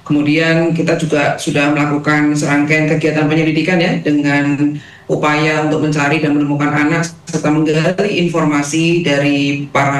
Kemudian kita juga sudah melakukan serangkaian kegiatan penyelidikan ya, dengan upaya untuk mencari dan menemukan anak serta menggali informasi dari para